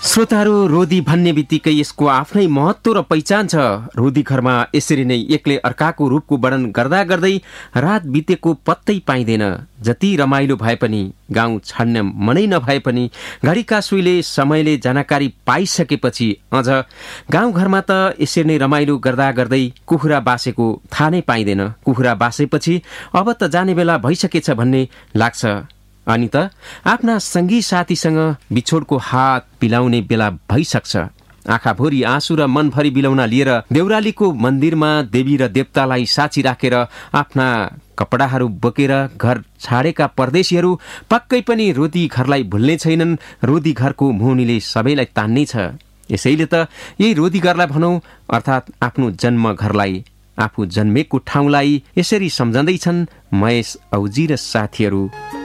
श्रोताहरू, रोदी भन्ने बित्तिकै यसको आफ्नै महत्त्व र पहिचान छ। रोदी घरमा यसरी नै एकले अर्काको रूपको वर्णन गर्दा गर्दै रात बितेको पत्तै पाइँदैन। जति रमाइलो भए पनि, गाउँ छाड्न मनै नभए पनि घडीका सुईले समयले जानकारी पाइसकेपछि अझ गाउँघरमा त यसरी नै रमाइलो गर्दा गर्दै कुखुरा बासेको थाहा नै पाइँदैन। कुखुरा बासेपछि अब त जाने बेला भइसकेछ भन्ने लाग्छ। अनि त आफ्ना सङ्गी साथीसँग बिछोडको हात पिलाउने बेला भइसक्छ। आँखाभरि आँसु र मनभरि बिलौना लिएर देउरालीको मन्दिरमा देवी र देवतालाई साक्षी राखेर आफ्ना कपडाहरू बोकेर घर छाडेका परदेशीहरू पक्कै पनि रोदी घरलाई भुल्ने छैनन्। रोदी घरको मुहुनीले सबैलाई तान्ने छ। यसैले त यही रोदी घरलाई भनौँ, अर्थात् आफ्नो जन्म घरलाई, आफू जन्मेको ठाउँलाई यसरी सम्झँदैछन् महेश औजी र साथीहरू।